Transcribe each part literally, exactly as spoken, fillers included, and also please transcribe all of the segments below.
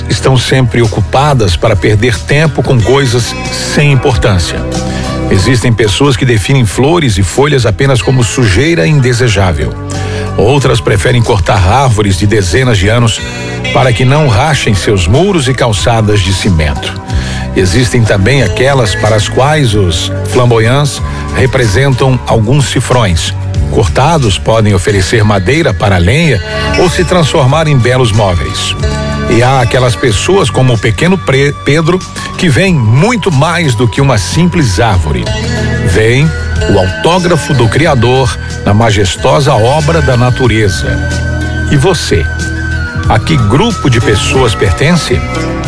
estão sempre ocupadas para perder tempo com coisas sem importância. Existem pessoas que definem flores e folhas apenas como sujeira indesejável. Outras preferem cortar árvores de dezenas de anos para que não rachem seus muros e calçadas de cimento. Existem também aquelas para as quais os flamboyants representam alguns cifrões. Cortados podem oferecer madeira para lenha ou se transformar em belos móveis. E há aquelas pessoas como o pequeno Pedro que veem muito mais do que uma simples árvore. Veem o autógrafo do Criador na majestosa obra da natureza. E você? A que grupo de pessoas pertence?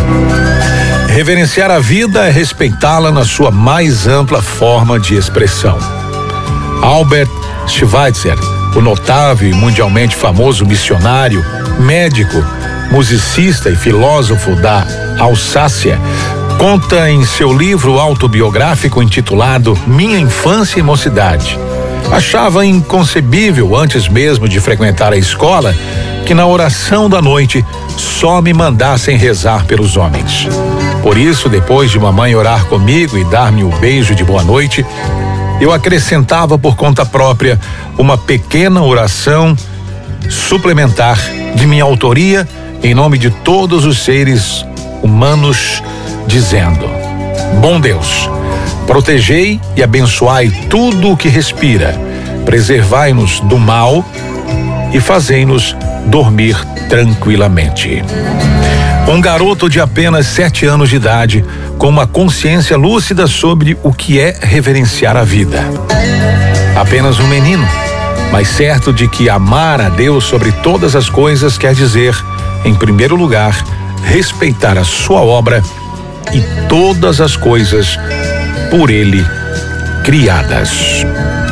Reverenciar a vida é respeitá-la na sua mais ampla forma de expressão. Albert Schweitzer, o notável e mundialmente famoso missionário, médico, musicista e filósofo da Alsácia, conta em seu livro autobiográfico intitulado Minha Infância e Mocidade. Achava inconcebível, antes mesmo de frequentar a escola, que na oração da noite só me mandassem rezar pelos homens. Por isso, depois de mamãe orar comigo e dar-me o beijo de boa noite, eu acrescentava por conta própria uma pequena oração suplementar de minha autoria em nome de todos os seres humanos, dizendo: Bom Deus, protegei e abençoai tudo o que respira, preservai-nos do mal e fazei-nos dormir tranquilamente. Um garoto de apenas sete anos de idade, com uma consciência lúcida sobre o que é reverenciar a vida. Apenas um menino, mas certo de que amar a Deus sobre todas as coisas quer dizer, em primeiro lugar, respeitar a sua obra e todas as coisas por ele criadas.